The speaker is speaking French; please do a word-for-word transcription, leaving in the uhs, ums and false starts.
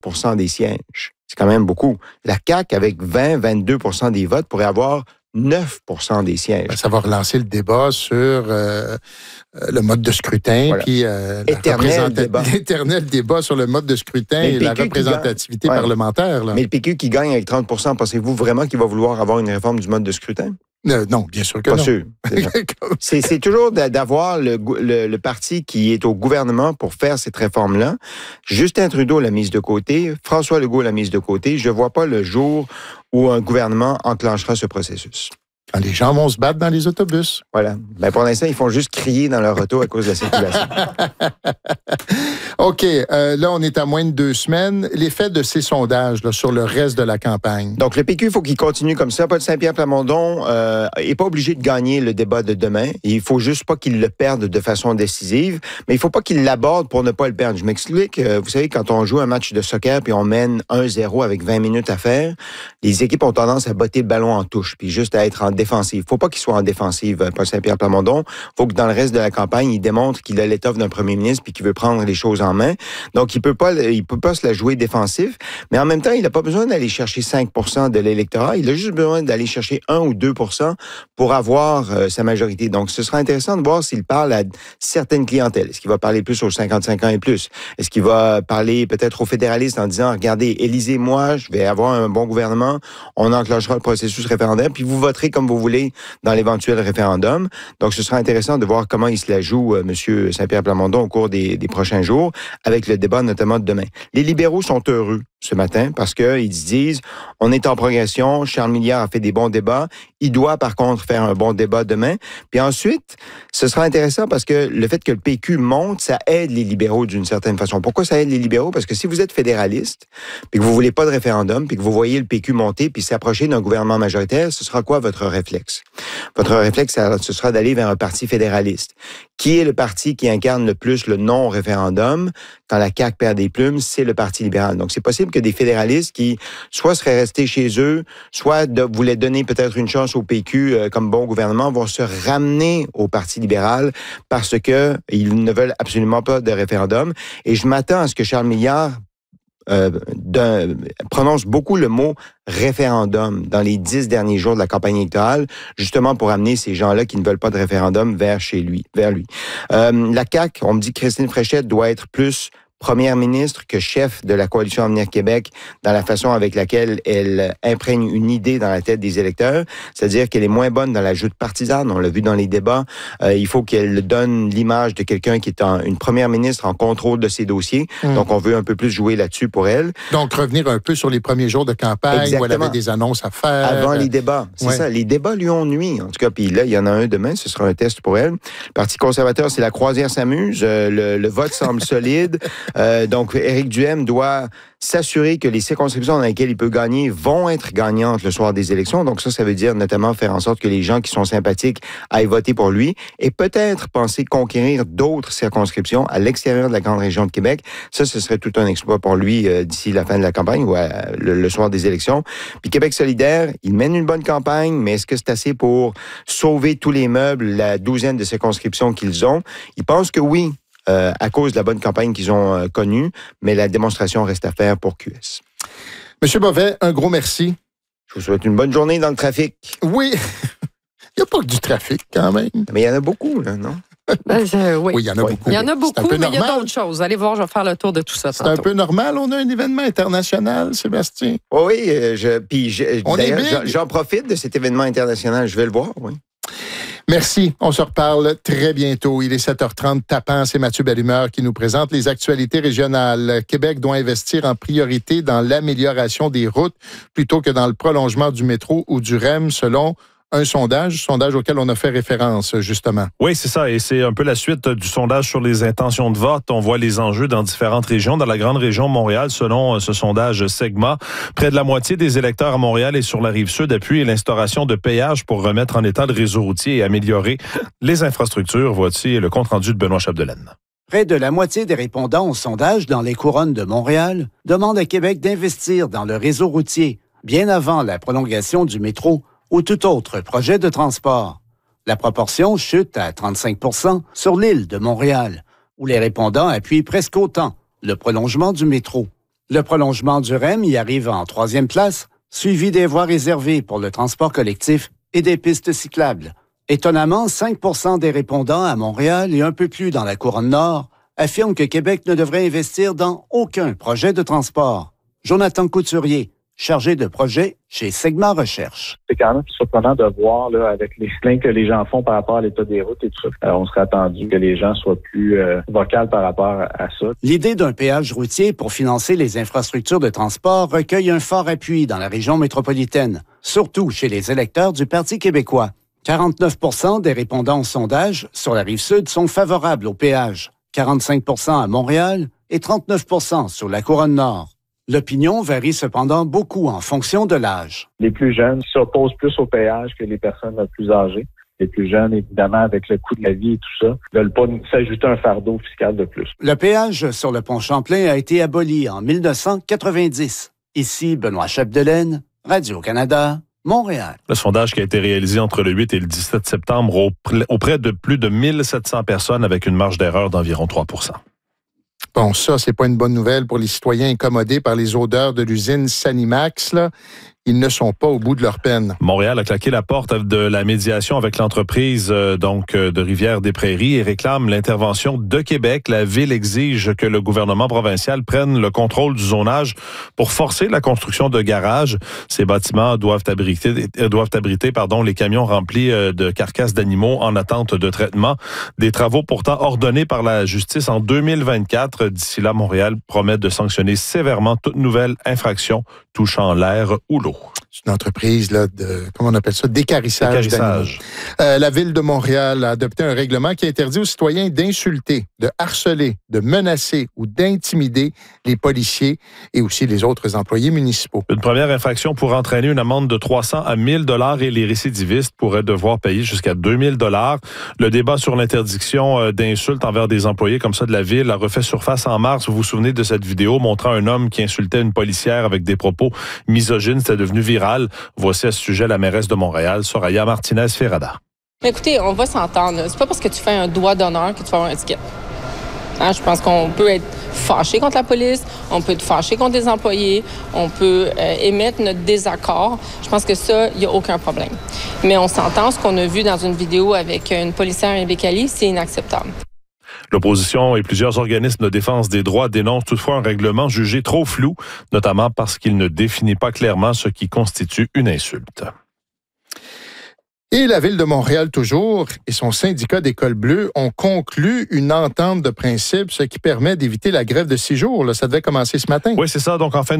pour cent des sièges. C'est quand même beaucoup. La C A Q, avec vingt à vingt-deux pour cent des votes, pourrait avoir neuf pour cent des sièges. Ben, ça va relancer le débat sur euh, le mode de scrutin, voilà. puis euh, éternel débat. l'éternel débat sur le mode de scrutin et la représentativité gagne, parlementaire. Là. Mais le P Q qui gagne avec trente pour cent, pensez-vous vraiment qu'il va vouloir avoir une réforme du mode de scrutin? Euh, non, bien sûr que Pas non. sûr. C'est, c'est toujours d'avoir le, le, le parti qui est au gouvernement pour faire cette réforme-là. Justin Trudeau l'a mise de côté, François Legault l'a mise de côté. Je ne vois pas le jour où un gouvernement enclenchera ce processus. Quand les gens vont se battre dans les autobus. Voilà. Ben pour l'instant, ils font juste crier dans leur auto à cause de la circulation. OK. Euh, là, on est à moins de deux semaines. L'effet de ces sondages là, sur le reste de la campagne. Donc, le P Q, il faut qu'il continue comme ça. Paul Saint-Pierre Plamondon euh, n'est pas obligé de gagner le débat de demain. Il faut juste pas qu'il le perde de façon décisive, mais il faut pas qu'il l'aborde pour ne pas le perdre. Je m'explique. Euh, vous savez, quand on joue un match de soccer puis on mène un zéro avec vingt minutes à faire, les équipes ont tendance à botter le ballon en touche puis juste à être en défensive. Faut pas qu'il soit en défensive, Paul Saint-Pierre Plamondon. Faut que dans le reste de la campagne, il démontre qu'il a l'étoffe d'un premier ministre puis qu'il veut prendre les choses en main. Donc, il peut pas, il peut pas se la jouer défensif, mais en même temps, il n'a pas besoin d'aller chercher cinq pour cent de l'électorat. Il a juste besoin d'aller chercher un ou deux pour cent pour avoir euh, sa majorité. Donc, ce sera intéressant de voir s'il parle à certaines clientèles. Est-ce qu'il va parler plus aux cinquante-cinq ans et plus? Est-ce qu'il va parler peut-être aux fédéralistes en disant, regardez, élisez-moi, je vais avoir un bon gouvernement, on enclenchera le processus référendaire, puis vous voterez comme vous voulez dans l'éventuel référendum. Donc, ce sera intéressant de voir comment il se la joue, euh, M. Saint-Pierre Plamondon, au cours des, des prochains jours, avec le débat notamment de demain. Les libéraux sont heureux ce matin parce qu'ils disent, on est en progression, Charles Milliard a fait des bons débats, il doit par contre faire un bon débat demain. Puis ensuite, ce sera intéressant parce que le fait que le P Q monte, ça aide les libéraux d'une certaine façon. Pourquoi ça aide les libéraux? Parce que si vous êtes fédéraliste, puis que vous voulez pas de référendum, puis que vous voyez le P Q monter, puis s'approcher d'un gouvernement majoritaire, ce sera quoi votre réflexe? Votre réflexe, ce sera d'aller vers un parti fédéraliste. Qui est le parti qui incarne le plus le non-référendum? Quand la C A Q perd des plumes, c'est le Parti libéral. Donc, c'est possible que des fédéralistes qui, soit seraient restés chez eux, soit de, voulaient donner peut-être une chance au P Q euh, comme bon gouvernement, vont se ramener au Parti libéral parce que ils ne veulent absolument pas de référendum. Et je m'attends à ce que Charles Milliard Euh, d'un, prononce beaucoup le mot référendum dans les dix derniers jours de la campagne électorale, justement pour amener ces gens-là qui ne veulent pas de référendum vers chez lui, vers lui. Euh, la C A Q, on me dit que Christine Fréchette doit être plus première ministre que chef de la Coalition Avenir Québec dans la façon avec laquelle elle imprègne une idée dans la tête des électeurs, c'est-à-dire qu'elle est moins bonne dans la joute partisane, on l'a vu dans les débats, euh, il faut qu'elle donne l'image de quelqu'un qui est en, une première ministre en contrôle de ses dossiers, mmh. donc on veut un peu plus jouer là-dessus pour elle. Donc revenir un peu sur les premiers jours de campagne Exactement. Où elle avait des annonces à faire. Avant les débats, c'est ouais. ça, les débats lui ont nui, en tout cas, puis là, il y en a un demain, ce sera un test pour elle. Le Parti conservateur, c'est la croisière s'amuse, euh, le, le vote semble solide. Euh, donc, Éric Duhaime doit s'assurer que les circonscriptions dans lesquelles il peut gagner vont être gagnantes le soir des élections. Donc ça, ça veut dire notamment faire en sorte que les gens qui sont sympathiques aillent voter pour lui et peut-être penser conquérir d'autres circonscriptions à l'extérieur de la grande région de Québec. Ça, ce serait tout un exploit pour lui euh, d'ici la fin de la campagne ou euh, le, le soir des élections. Puis Québec solidaire, il mène une bonne campagne, mais est-ce que c'est assez pour sauver tous les meubles, la douzaine de circonscriptions qu'ils ont? Ils pensent que oui. Euh, à cause de la bonne campagne qu'ils ont euh, connue, mais la démonstration reste à faire pour Q S. Monsieur Bovet, un gros merci. Je vous souhaite une bonne journée dans le trafic. Oui, il n'y a pas que du trafic quand même. Mais il y en a beaucoup, là, non? Ben, euh, oui. oui, il y en a oui. beaucoup. Il y en a beaucoup, mais il y a d'autres choses. Allez voir, je vais faire le tour de tout ça. C'est tantôt. Un peu normal, on a un événement international, Sébastien. Oui, euh, je, puis je, d'ailleurs, j'en, j'en profite de cet événement international. Je vais le voir, oui. Merci. On se reparle très bientôt. Il est sept heures trente. Tapant, c'est Mathieu Bellumeur qui nous présente les actualités régionales. Québec doit investir en priorité dans l'amélioration des routes plutôt que dans le prolongement du métro ou du R E M, selon un sondage, sondage auquel on a fait référence, justement. Oui, c'est ça. Et c'est un peu la suite du sondage sur les intentions de vote. On voit les enjeux dans différentes régions. Dans la grande région Montréal, selon ce sondage Segma, près de la moitié des électeurs à Montréal et sur la Rive-Sud appuient l'instauration de péages pour remettre en état le réseau routier et améliorer les infrastructures. Voici le compte-rendu de Benoît Chapdelaine. Près de la moitié des répondants au sondage dans les couronnes de Montréal demandent à Québec d'investir dans le réseau routier, bien avant la prolongation du métro ou tout autre projet de transport. La proportion chute à trente-cinq pour cent sur l'île de Montréal, où les répondants appuient presque autant le prolongement du métro. Le prolongement du R E M y arrive en troisième place, suivi des voies réservées pour le transport collectif et des pistes cyclables. Étonnamment, cinq pour cent des répondants à Montréal et un peu plus dans la Couronne Nord affirment que Québec ne devrait investir dans aucun projet de transport. Jonathan Couturier, chargé de projet chez Segma Recherche. C'est quand même surprenant de voir, là, avec les plaintes que les gens font par rapport à l'état des routes et tout ça. Euh, on serait attendu que les gens soient plus euh, vocaux par rapport à ça. L'idée d'un péage routier pour financer les infrastructures de transport recueille un fort appui dans la région métropolitaine, surtout chez les électeurs du Parti québécois. quarante-neuf pour cent des répondants au sondage sur la Rive-Sud sont favorables au péage, quarante-cinq pour cent à Montréal et trente-neuf pour cent sur la Couronne Nord. L'opinion varie cependant beaucoup en fonction de l'âge. Les plus jeunes s'opposent plus au péage que les personnes les plus âgées. Les plus jeunes, évidemment, avec le coût de la vie et tout ça, ne veulent pas s'ajouter un fardeau fiscal de plus. Le péage sur le pont Champlain a été aboli en mille neuf cent quatre-vingt-dix. Ici, Benoît Chapdelaine, Radio-Canada, Montréal. Le sondage qui a été réalisé entre le huit et le dix-sept septembre auprès de plus de mille sept cents personnes avec une marge d'erreur d'environ trois pour cent. Bon, ça, c'est pas une bonne nouvelle pour les citoyens incommodés par les odeurs de l'usine Sanimax, là. Ils ne sont pas au bout de leur peine. Montréal a claqué la porte de la médiation avec l'entreprise euh, donc de Rivière-des-Prairies et réclame l'intervention de Québec. La ville exige que le gouvernement provincial prenne le contrôle du zonage pour forcer la construction de garages. Ces bâtiments doivent abriter, doivent abriter pardon, les camions remplis de carcasses d'animaux en attente de traitement. Des travaux pourtant ordonnés par la justice en deux mille vingt-quatre. D'ici là, Montréal promet de sanctionner sévèrement toute nouvelle infraction touchant l'air ou l'eau. C'est une entreprise là, de, comment on appelle ça, d'écarissage d'animaux. Euh, la Ville de Montréal a adopté un règlement qui interdit aux citoyens d'insulter, de harceler, de menacer ou d'intimider les policiers et aussi les autres employés municipaux. Une première infraction pourrait entraîner une amende de trois cents à mille dollars et les récidivistes pourraient devoir payer jusqu'à deux mille dollars. Le débat sur l'interdiction d'insultes envers des employés comme ça de la Ville a refait surface en mars. Vous vous souvenez de cette vidéo montrant un homme qui insultait une policière avec des propos misogynes. C'était devenu viral. Voici à ce sujet la mairesse de Montréal, Soraya Martinez-Ferrada. Écoutez, on va s'entendre. C'est pas parce que tu fais un doigt d'honneur que tu vas avoir un ticket. Hein, je pense qu'on peut être fâché contre la police, on peut être fâché contre des employés, on peut euh, émettre notre désaccord. Je pense que ça, il n'y a aucun problème. Mais on s'entend, ce qu'on a vu dans une vidéo avec une policière à Bécali, c'est inacceptable. L'opposition et plusieurs organismes de défense des droits dénoncent toutefois un règlement jugé trop flou, notamment parce qu'il ne définit pas clairement ce qui constitue une insulte. Et la Ville de Montréal, toujours, et son syndicat d'École Bleue ont conclu une entente de principe, ce qui permet d'éviter la grève de six jours. Là, ça devait commencer ce matin. Oui, c'est ça. Donc, en fin